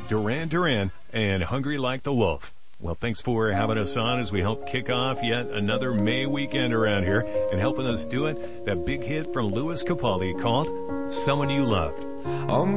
Duran Duran and Hungry Like the Wolf. Well, thanks for having us on as we help kick off yet another May weekend around here, and helping us do it, that big hit from Louis Capaldi called Someone You Loved.